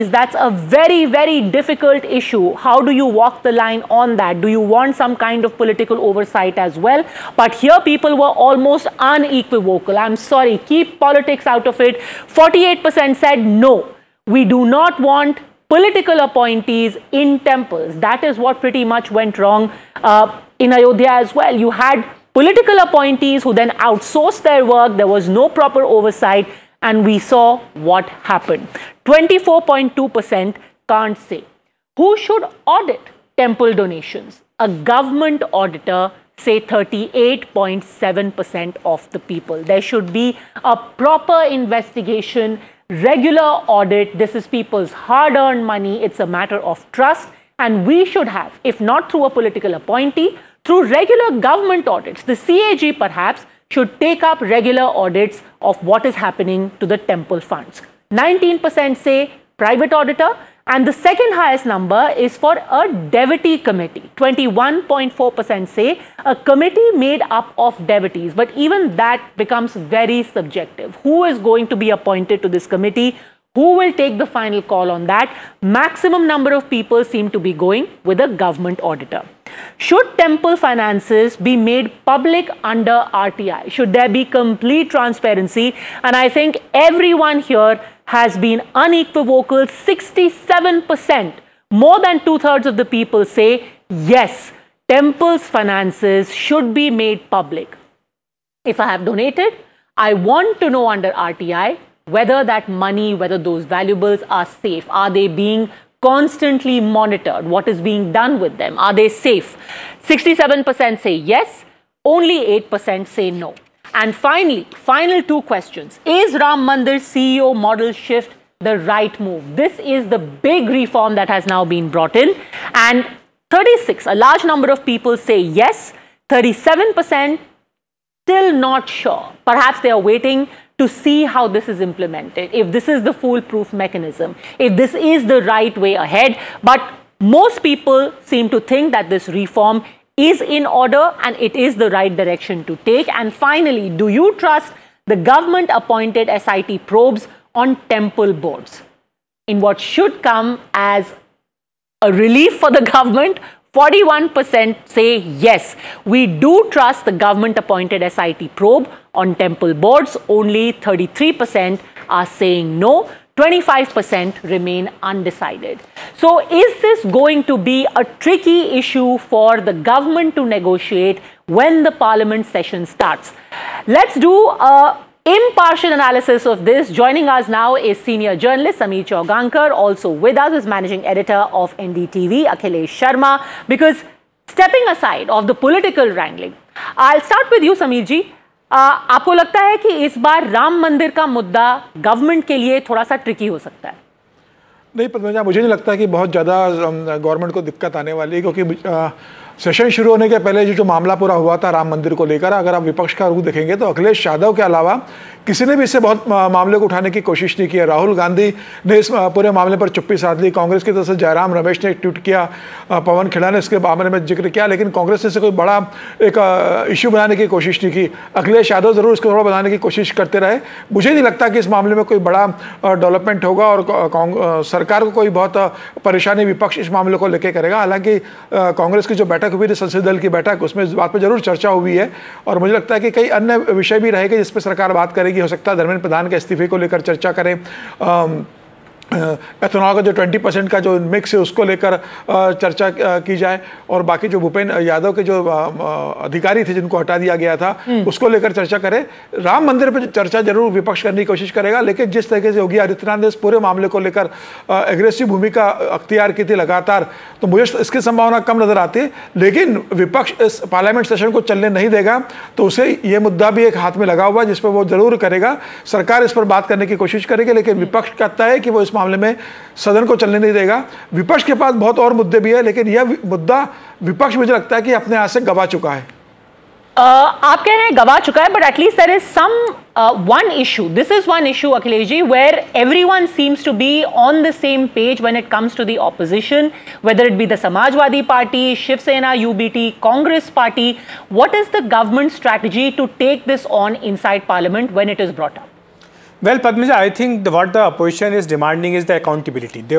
That's a very, very difficult issue. How do you walk the line on that? Do you want some kind of political oversight as well? But here people were almost unequivocal. I'm sorry, keep politics out of it. 48% said no, we do not want political appointees in temples. That is what pretty much went wrong in Ayodhya as well. You had political appointees who then outsourced their work. There was no proper oversight. And we saw what happened. 24.2% can't say. Who should audit temple donations? A government auditor, say 38.7% of the people. There should be a proper investigation, regular audit. This is people's hard-earned money. It's a matter of trust. And we should have, if not through a political appointee, through regular government audits. The CAG perhaps should take up regular audits of what is happening to the temple funds. 19% say private auditor, and the second highest number is for a devotee committee. 21.4% say a committee made up of devotees, but even that becomes very subjective. Who is going to be appointed to this committee? Who will take the final call on that? Maximum number of people seem to be going with a government auditor. Should temple finances be made public under RTI? Should there be complete transparency? And I think everyone here has been unequivocal. 67%, more than two-thirds of the people say, yes, temples' finances should be made public. If I have donated, I want to know under RTI whether that money, whether those valuables are safe. Are they being constantly monitored? What is being done with them? Are they safe? 67% say yes, only 8% say no. And finally, final two questions. Is Ram Mandir CEO model shift the right move? This is the big reform that has now been brought in. And 36, a large number of people say yes, 37% still not sure. Perhaps they are waiting to see how this is implemented, if this is the foolproof mechanism, if this is the right way ahead. But most people seem to think that this reform is in order and it is the right direction to take. And finally, do you trust the government-appointed SIT probes on temple boards? In what should come as a relief for the government, 41% say yes, we do trust the government-appointed SIT probe on temple boards. Only 33% are saying no. 25% remain undecided. So is this going to be a tricky issue for the government to negotiate when the parliament session starts? Let's do an impartial analysis of this. Joining us now is senior journalist Sameer Chaugankar. Also with us is managing editor of NDTV, Akhilesh Sharma. Because stepping aside of the political wrangling, I'll start with you, Sameer ji. आपको लगता है कि इस बार राम मंदिर का मुद्दा government के लिए थोड़ा सा ट्रिकी हो सकता है? नहीं पद्मजा, मुझे नहीं लगता कि बहुत ज़्यादा गवर्नमेंट को दिक्कत आने वाली है, क्योंकि सेशन शुरू होने के पहले जो मामला पूरा हुआ था राम मंदिर को लेकर, अगर आप विपक्ष का रुख देखेंगे तो अखिलेश यादव के अलावा किसी ने भी इससे बहुत मामले को उठाने की कोशिश नहीं की है। राहुल गांधी ने इस पूरे मामले पर चुप्पी साध ली। कांग्रेस की तरफ से जयराम रमेश ने एक ट्वीट किया, पवन खेड़ा ने इसके बारे में जिक्र किया, लेकिन कांग्रेस ने इसे कोई बड़ा एक इश्यू बनाने की कोशिश नहीं की। अखिलेश यादव ज़रूर इसको थोड़ा बनाने की कोशिश करते रहे। मुझे नहीं लगता कि इस मामले में कोई बड़ा डेवलपमेंट होगा और सरकार को कोई बहुत परेशानी विपक्ष इस मामले को लेकर करेगा। हालांकि कांग्रेस की जो बैठक हुई थी, संसदीय दल की बैठक, उसमें इस बात पर जरूर चर्चा हुई है और मुझे लगता है कि कई अन्य विषय भी रहेंगे जिस पर सरकार बात करेगी। हो सकता है धर्मेंद्र प्रधान के इस्तीफे को लेकर चर्चा करें, एथेनॉल का जो 20% का जो मिक्स है उसको लेकर चर्चा की जाए, और बाकी जो भूपेंद्र यादव के जो अधिकारी थे जिनको हटा दिया गया था उसको लेकर चर्चा करें। राम मंदिर पर चर्चा जरूर विपक्ष करने की कोशिश करेगा, लेकिन जिस तरीके से योगी आदित्यनाथ ने इस पूरे मामले को लेकर एग्रेसिव भूमिका अख्तियार की थी लगातार, तो मुझे इसकी संभावना कम नजर आती है। लेकिन विपक्ष इस पार्लियामेंट सेशन को चलने नहीं देगा, तो उसे ये मुद्दा भी एक हाथ में लगा हुआ जिस पर वो जरूर करेगा। सरकार इस पर बात करने की कोशिश करेगी, लेकिन विपक्ष कहता है कि वो इस मामले में सदन को चलने नहीं देगा। विपक्ष के पास बहुत और मुद्दे भी है, लेकिन यह मुद्दा विपक्ष मुझे लगता है कि अपने हाथ से गवा चुका है। आप कह रहे हैं गवा चुका है, but at least there is some one issue. This is one issue, Akhilesh ji, where everyone seems to be on the same page when it comes to the opposition, whether it be the Samajwadi Party, Shiv Sena, UBT, Congress Party. What is the government strategy to take this on inside Parliament when it is brought up? Well, Padmaja, I think what the opposition is demanding is the accountability. They